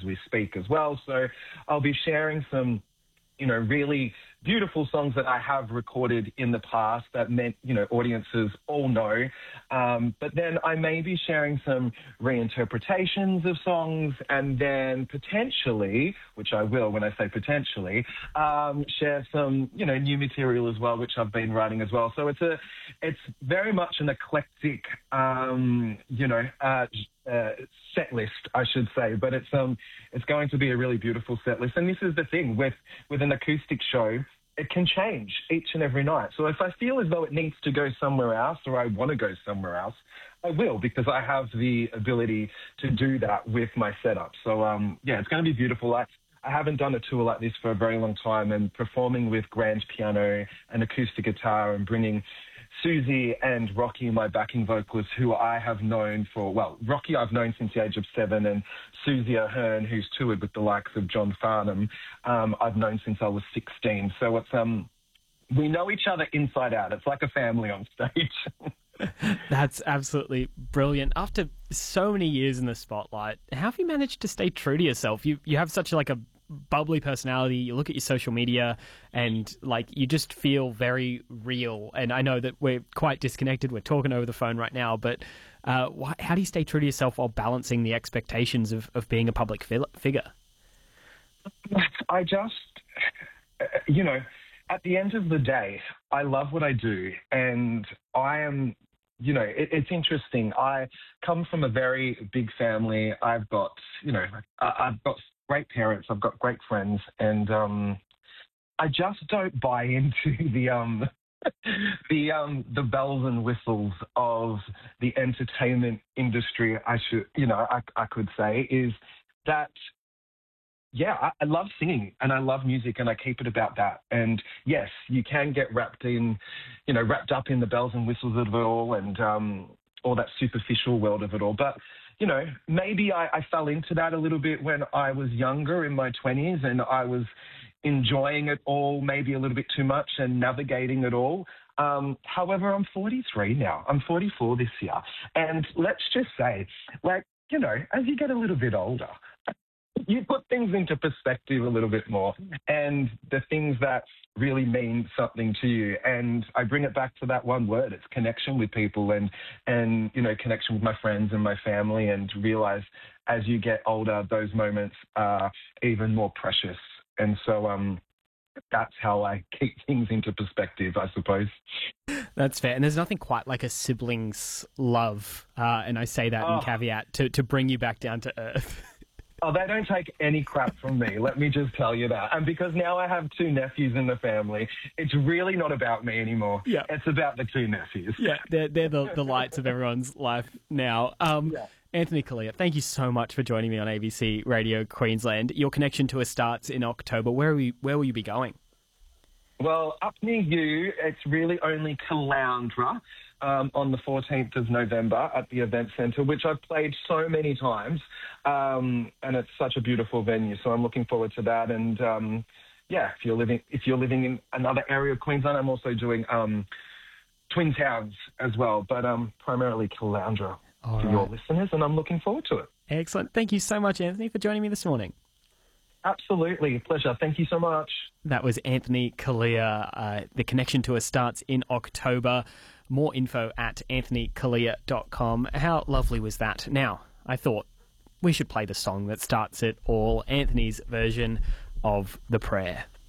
as we speak as well. So I'll be sharing some, really beautiful songs that I have recorded in the past that meant, audiences all know. But then I may be sharing some reinterpretations of songs, and then potentially, which I will when I say potentially, share some, new material as well, which I've been writing as well. So it's very much an eclectic, set list, I should say, but it's going to be a really beautiful set list. And this is the thing with an acoustic show, it can change each and every night. So if I feel as though it needs to go somewhere else, or I want to go somewhere else, I will, because I have the ability to do that with my setup. So it's going to be beautiful. I haven't done a tour like this for a very long time, and performing with grand piano and acoustic guitar and bringing Susie and Rocky, my backing vocalist, who I have known Rocky I've known since the age of 7, and Susie Ahern, who's toured with the likes of John Farnham, I've known since I was 16. So it's we know each other inside out. It's like a family on stage. That's absolutely brilliant. After so many years in the spotlight, how have you managed to stay true to yourself? You have such a bubbly personality. You look at your social media and you just feel very real. And I know that we're quite disconnected. We're talking over the phone right now, but how do you stay true to yourself while balancing the expectations of being a public figure? I just, at the end of the day, I love what I do, and I am, it's interesting. I come from a very big family. I've got, I've got great parents, I've got great friends, and I just don't buy into the bells and whistles of the entertainment industry. I could say is that. Yeah, I love singing and I love music, and I keep it about that. And yes, you can get wrapped up in the bells and whistles of it all, and all that superficial world of it all. But maybe I fell into that a little bit when I was younger, in my 20s, and I was enjoying it all maybe a little bit too much and navigating it all. However, I'm 43 now. I'm 44 this year. And let's just say, as you get a little bit older, you put things into perspective a little bit more, and the things that really mean something to you. And I bring it back to that one word. It's connection with people and connection with my friends and my family, and realize as you get older, those moments are even more precious. And so that's how I keep things into perspective, I suppose. That's fair. And there's nothing quite like a sibling's love, and I say that in caveat, to bring you back down to earth. Oh, they don't take any crap from me, let me just tell you that. And because now I have 2 nephews in the family, it's really not about me anymore. Yeah. It's about the 2 nephews. Yeah, they're the lights of everyone's life now. Anthony Callea, thank you so much for joining me on ABC Radio Queensland. Your connection to us starts in October. Where will you be going? Well, up near you, it's really only Caloundra on the 14th of November at the Event Centre, which I've played so many times, and it's such a beautiful venue. So I'm looking forward to that. And if you're living in another area of Queensland, I'm also doing Twin Towns as well, but primarily Caloundra for your listeners, and I'm looking forward to it. Excellent. Thank you so much, Anthony, for joining me this morning. Absolutely. Pleasure. Thank you so much. That was Anthony Callea. The connection to us starts in October. More info at anthonycallea.com. How lovely was that? Now, I thought we should play the song that starts it all, Anthony's version of The Prayer.